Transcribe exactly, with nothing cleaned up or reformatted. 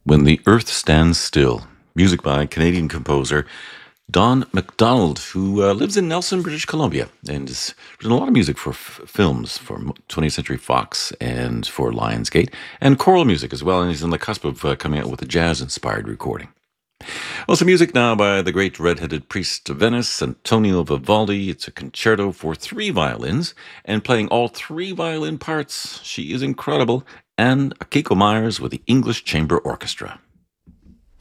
When the Earth Stands Still. Music by Canadian composer Don McDonald, who uh, lives in Nelson, British Columbia, and has written a lot of music for f- films for twentieth Century Fox and for Lionsgate, and choral music as well. And he's on the cusp of uh, coming out with a jazz-inspired recording. Well, some music now by the great red-headed priest of Venice, Antonio Vivaldi. It's a concerto for three violins, and playing all three violin parts, she is incredible, and Akiko Myers with the English Chamber Orchestra.